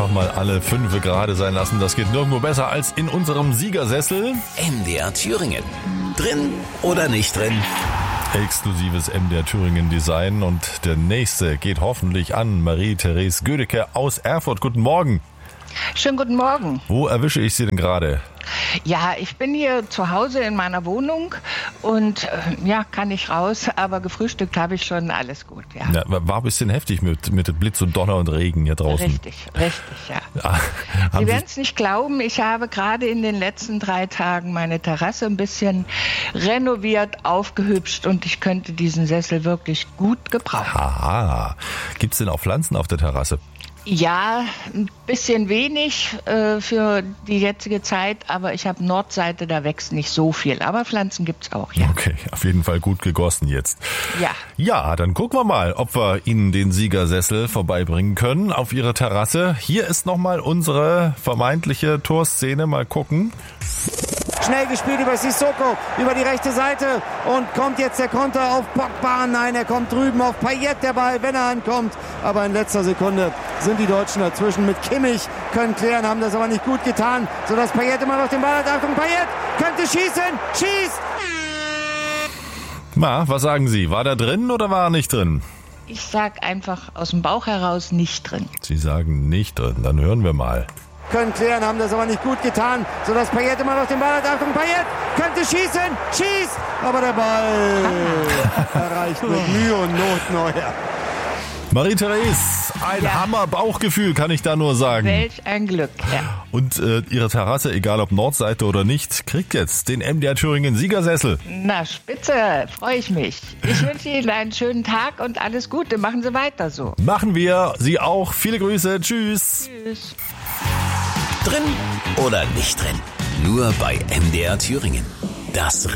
einfach mal alle 5 gerade sein lassen. Das geht nirgendwo besser als in unserem Siegersessel. MDR Thüringen. Drin oder nicht drin? Exklusives MDR Thüringen Design. Und der nächste geht hoffentlich an Marie-Therese Gödecke aus Erfurt. Guten Morgen. Schönen guten Morgen. Wo erwische ich Sie denn gerade? Ja, ich bin hier zu Hause in meiner Wohnung und kann nicht raus, aber gefrühstückt habe ich schon, alles gut, ja. Ja, war ein bisschen heftig mit Blitz und Donner und Regen hier draußen. Richtig, ja. Sie werden es nicht glauben, ich habe gerade in den letzten 3 Tagen meine Terrasse ein bisschen renoviert, aufgehübscht und ich könnte diesen Sessel wirklich gut gebrauchen. Aha. Gibt es denn auch Pflanzen auf der Terrasse? Ja, ein bisschen wenig für die jetzige Zeit, aber ich habe Nordseite, da wächst nicht so viel. Aber Pflanzen gibt's auch, ja. Okay, auf jeden Fall gut gegossen jetzt. Ja. Ja, dann gucken wir mal, ob wir Ihnen den Siegersessel vorbeibringen können auf Ihrer Terrasse. Hier ist nochmal unsere vermeintliche Torszene. Mal gucken. Schnell gespielt über Sissoko, über die rechte Seite und kommt jetzt der Konter auf Pogba. Nein, er kommt drüben auf Payet, der Ball, wenn er ankommt. Aber in letzter Sekunde sind die Deutschen dazwischen mit Kimmich, können klären, haben das aber nicht gut getan, sodass Payet immer noch den Ball hat. Achtung, Payet könnte schießen, schießt! Was sagen Sie? War da drin oder war er nicht drin? Ich sag einfach aus dem Bauch heraus nicht drin. Sie sagen nicht drin, dann hören wir mal. Können klären, haben das aber nicht gut getan, sodass Payet immer noch den Ball hat. Achtung, Payet könnte schießen, schießt, aber der Ball erreicht mit Mühe und Not Neuer. Marie-Therese, ein Hammer-Bauchgefühl, kann ich da nur sagen. Welch ein Glück, ja. Und Ihre Terrasse, egal ob Nordseite oder nicht, kriegt jetzt den MDR Thüringen Siegersessel. Na, spitze, freue ich mich. Ich wünsche Ihnen einen schönen Tag und alles Gute. Machen Sie weiter so. Machen wir. Sie auch. Viele Grüße. Tschüss. Tschüss. Drin oder nicht drin? Nur bei MDR Thüringen. Das